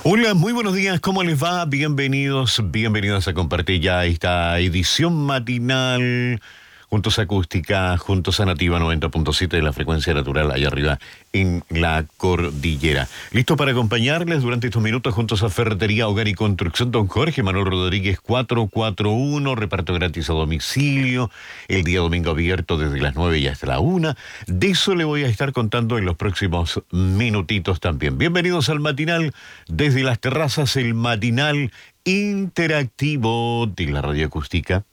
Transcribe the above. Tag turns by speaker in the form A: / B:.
A: Hola, muy buenos días, ¿cómo les va? Bienvenidos a compartir ya esta edición matinal juntos a Acústica, juntos a Nativa 90.7 de la frecuencia natural allá arriba en la cordillera. Listo para acompañarles durante estos minutos juntos a Ferretería, Hogar y Construcción Don Jorge Manuel Rodríguez 441, reparto gratis a domicilio, el día domingo abierto desde las 9 y hasta la 1. De eso le voy a estar contando en los próximos minutitos también. Bienvenidos al matinal desde las terrazas, el matinal interactivo de la Radio Acústica.